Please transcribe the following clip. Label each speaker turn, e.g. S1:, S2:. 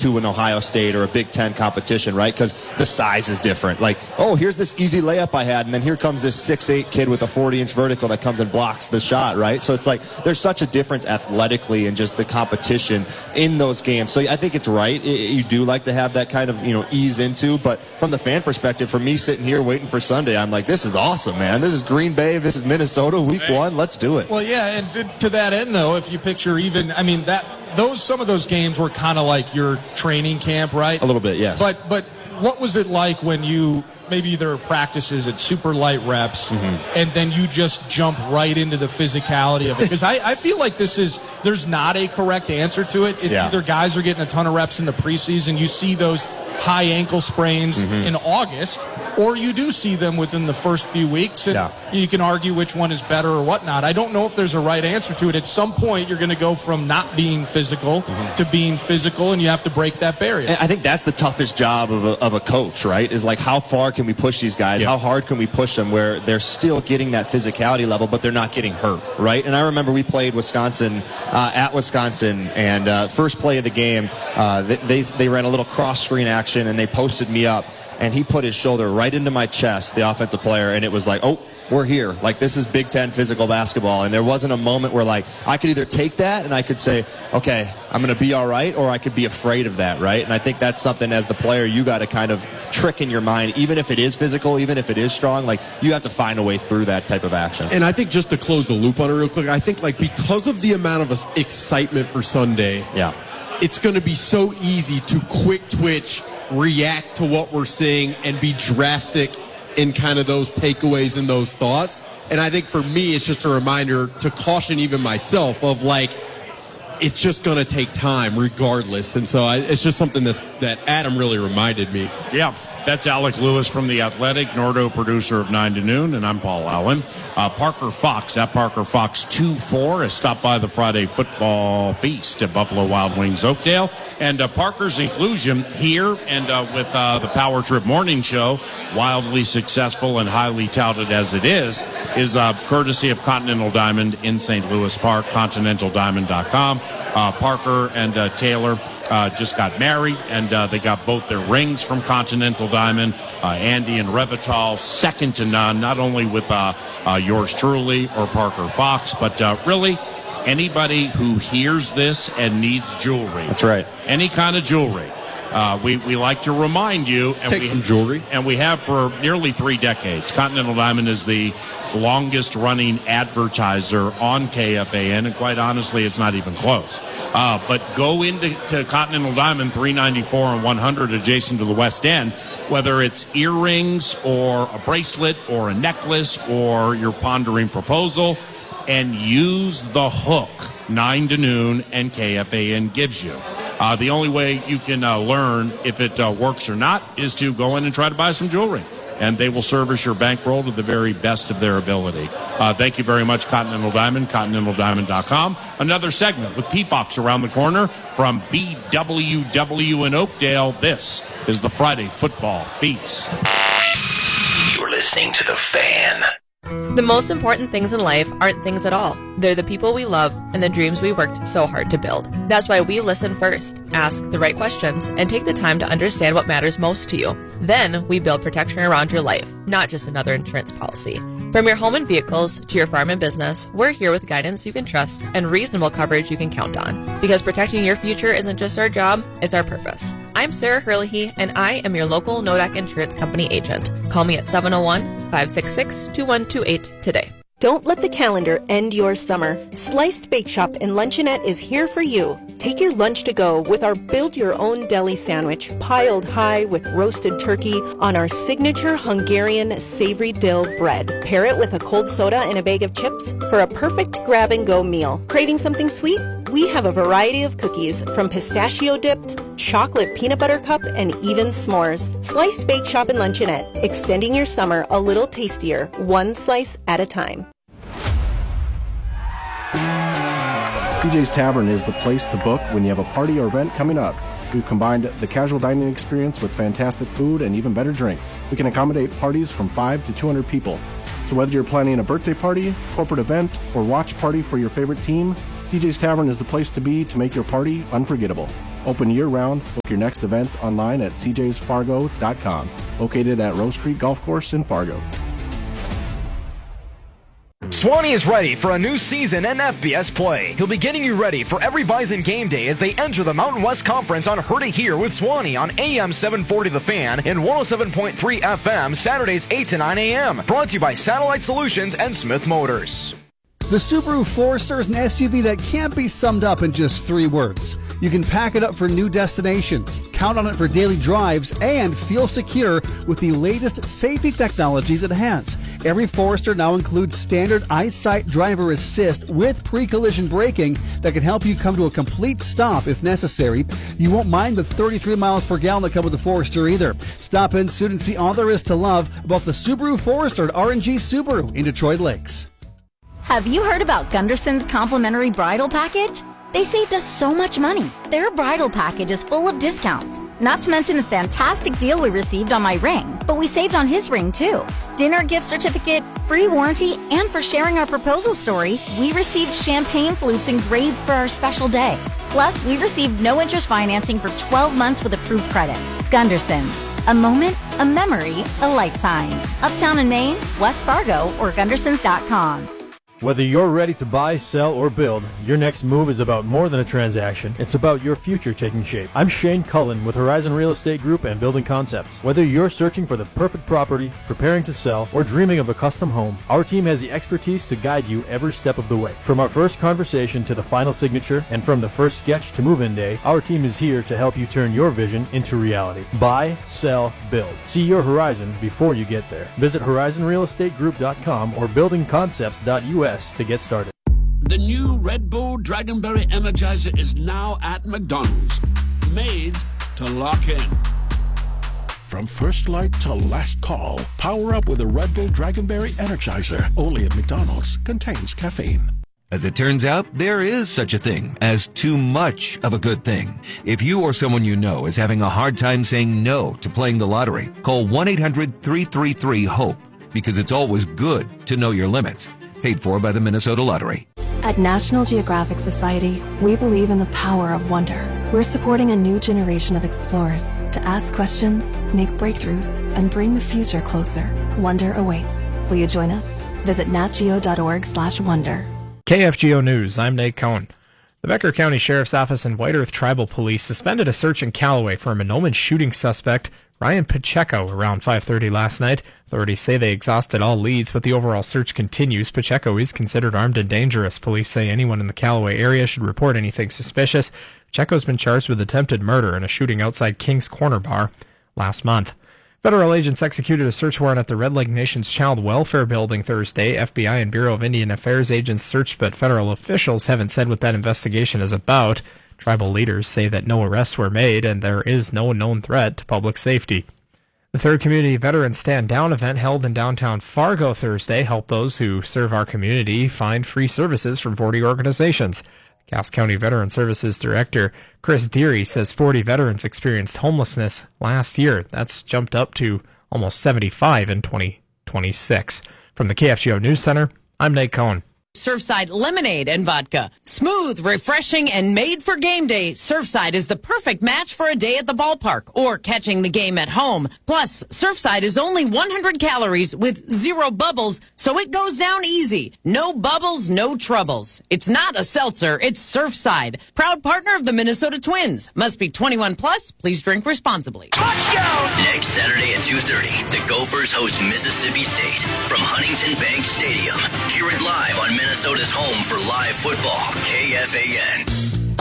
S1: to an Ohio State or a Big Ten competition, right? Because the size is different. Like, oh, here's this easy layup I had, and then here comes this 6'8" kid with a 40-inch vertical that comes and blocks the shot, right? So it's like there's such a difference athletically and just the competition in those games. So I think it's right. You do like to have that kind of, ease into. But from the fan perspective, for me sitting here waiting for Sunday, I'm like, this is awesome, man. This is Green Bay. This is Minnesota. Week 1. Let's do it.
S2: Well, yeah, and to that end, though, if you picture some of those games were kind of like your training camp, right?
S1: A little bit, yes.
S2: But what was it like when you maybe there are practices at super light reps, and then you just jump right into the physicality of it? Because I feel like there's not a correct answer to it. It's either guys are getting a ton of reps in the preseason, you see those high ankle sprains in August, or you do see them within the first few weeks, and you can argue which one is better or whatnot. I don't know if there's a right answer to it. At some point, you're going to go from not being physical to being physical, and you have to break that barrier.
S1: And I think that's the toughest job of a coach, right? Is like, how far can we push these guys? How hard can we push them where they're still getting that physicality level, but they're not getting hurt, right? And I remember we played Wisconsin at Wisconsin, and first play of the game, they ran a little cross-screen action, and they posted me up, and he put his shoulder right into my chest, the offensive player, and it was like, oh, we're here. Like, this is Big Ten physical basketball. And there wasn't a moment where, like, I could either take that and I could say, okay, I'm going to be all right, or I could be afraid of that, right? And I think that's something as the player you got to kind of trick in your mind, even if it is physical, even if it is strong, like, you have to find a way through that type of action.
S3: And I think just to close the loop on it real quick, I think, like, because of the amount of excitement for Sunday, it's going to be so easy to quick twitch, react to what we're seeing, and be drastic in kind of those takeaways and those thoughts. And I think for me, it's just a reminder to caution even myself of, like, it's just going to take time regardless. And so it's just something that Adam really reminded me.
S4: Yeah. That's Alec Lewis from The Athletic, Nordo producer of 9 to Noon, and I'm Paul Allen. Parker Fox, at Parker Fox 24, has stopped by the Friday football feast at Buffalo Wild Wings Oakdale. And Parker's inclusion here and with the Power Trip Morning Show, wildly successful and highly touted as it is courtesy of Continental Diamond in St. Louis Park, continentaldiamond.com. Parker and Taylor just got married, and they got both their rings from Continental Diamond. Andy and Revital, second to none, not only with yours truly or Parker Fox, but really anybody who hears this and needs jewelry.
S1: That's right.
S4: Any kind of jewelry. We like to remind you, and
S3: take some jewelry,
S4: and we have for nearly 3 decades. Continental Diamond is the longest running advertiser on KFAN, and quite honestly, it's not even close. But go into Continental Diamond, 394 and 100, adjacent to the West End, whether it's earrings or a bracelet or a necklace or you're pondering proposal, and use the hook 9 to Noon and KFAN gives you. The only way you can learn if it works or not is to go in and try to buy some jewelry, and they will service your bankroll to the very best of their ability. Thank you very much, Continental Diamond, continentaldiamond.com. Another segment with P-Fox around the corner from BWW in Oakdale. This is the Friday Football Feast.
S5: You're listening to The Fan.
S6: The most important things in life aren't things at all. They're the people we love and the dreams we worked so hard to build. That's why we listen first, ask the right questions, and take the time to understand what matters most to you. Then we build protection around your life, not just another insurance policy. From your home and vehicles to your farm and business, we're here with guidance you can trust and reasonable coverage you can count on. Because protecting your future isn't just our job, it's our purpose. I'm Sarah Herlihy, and I am your local Nodak Insurance Company agent. Call me at 701-566-2128 today.
S7: Don't let the calendar end your summer. Sliced Bake Shop and Luncheonette is here for you. Take your lunch to go with our build-your-own deli sandwich, piled high with roasted turkey on our signature Hungarian savory dill bread. Pair it with a cold soda and a bag of chips for a perfect grab-and-go meal. Craving something sweet? We have a variety of cookies, from pistachio-dipped, chocolate peanut butter cup, and even s'mores. Sliced Bake Shop and Luncheonette, extending your summer a little tastier, one slice at a time.
S8: CJ's Tavern is the place to book when you have a party or event coming up. We've combined the casual dining experience with fantastic food and even better drinks. We can accommodate parties from 5 to 200 people. So whether you're planning a birthday party, corporate event, or watch party for your favorite team, CJ's Tavern is the place to be to make your party unforgettable. Open year-round. Book your next event online at cjsfargo.com. Located at Rose Creek Golf Course in Fargo.
S9: Swanee is ready for a new season in FBS play. He'll be getting you ready for every Bison game day as they enter the Mountain West Conference on Heard It Here with Swanee on AM 740 The Fan and 107.3 FM Saturdays 8 to 9 a.m. Brought to you by Satellite Solutions and Smith Motors.
S10: The Subaru Forester is an SUV that can't be summed up in just 3 words. You can pack it up for new destinations, count on it for daily drives, and feel secure with the latest safety technologies it has. Every Forester now includes standard EyeSight driver assist with pre-collision braking that can help you come to a complete stop if necessary. You won't mind the 33 miles per gallon that come with the Forester either. Stop in soon and see all there is to love about the Subaru Forester at R&G Subaru in Detroit Lakes.
S11: Have you heard about Gunderson's complimentary bridal package? They saved us so much money. Their bridal package is full of discounts. Not to mention the fantastic deal we received on my ring, but we saved on his ring too. Dinner gift certificate, free warranty, and for sharing our proposal story, we received champagne flutes engraved for our special day. Plus, we received no interest financing for 12 months with approved credit. Gunderson's. A moment, a memory, a lifetime. Uptown in Maine, West Fargo, or Gundersons.com.
S12: Whether you're ready to buy, sell, or build, your next move is about more than a transaction. It's about your future taking shape. I'm Shane Cullen with Horizon Real Estate Group and Building Concepts. Whether you're searching for the perfect property, preparing to sell, or dreaming of a custom home, our team has the expertise to guide you every step of the way. From our first conversation to the final signature, and from the first sketch to move-in day, our team is here to help you turn your vision into reality. Buy, sell, build. See your horizon before you get there. Visit horizonrealestategroup.com or buildingconcepts.us to get started.
S13: The new Red Bull Dragonberry Energizer is now at McDonald's. Made to lock in.
S14: From first light to last call, power up with a Red Bull Dragonberry Energizer. Only at McDonald's. Contains caffeine.
S15: As it turns out, there is such a thing as too much of a good thing. If you or someone you know is having a hard time saying no to playing the lottery, call 1-800-333-HOPE because it's always good to know your limits. Paid for by the Minnesota Lottery.
S16: At National Geographic Society, we believe in the power of wonder. We're supporting a new generation of explorers to ask questions, make breakthroughs, and bring the future closer. Wonder awaits. Will you join us? Visit natgeo.org/wonder.
S17: KFGO News, I'm Nate Cohn. The Becker County Sheriff's Office and White Earth Tribal Police suspended a search in Callaway for a Monoman shooting suspect, Ryan Pacheco, around 5:30 last night. Authorities say they exhausted all leads, but the overall search continues. Pacheco is considered armed and dangerous. Police say anyone in the Callaway area should report anything suspicious. Pacheco's been charged with attempted murder in a shooting outside King's Corner Bar last month. Federal agents executed a search warrant at the Red Lake Nation's Child Welfare Building Thursday. FBI and Bureau of Indian Affairs agents searched, but federal officials haven't said what that investigation is about. Tribal leaders say that no arrests were made and there is no known threat to public safety. The third Community Veterans Stand Down event held in downtown Fargo Thursday helped those who serve our community find free services from 40 organizations. Cass County Veteran Services Director Chris Deary says 40 veterans experienced homelessness last year. That's jumped up to almost 75 in 2026. From the KFGO News Center, I'm Nate Cohn.
S18: Surfside lemonade and vodka. Smooth, refreshing, and made for game day, Surfside is the perfect match for a day at the ballpark or catching the game at home. Plus, Surfside is only 100 calories with 0 bubbles, so it goes down easy. No bubbles, no troubles. It's not a seltzer, it's Surfside. Proud partner of the Minnesota Twins. Must be 21 plus. Please drink responsibly.
S5: Touchdown! Next Saturday at 2:30, the Gophers host Mississippi State from Huntington Bank Stadium. Hear it live on Minnesota's home for live football, KFAN.